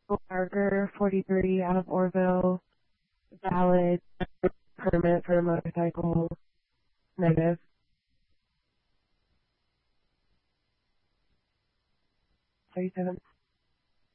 Parker, 4030 out of Orville, valid, permit for a motorcycle, negative. 37.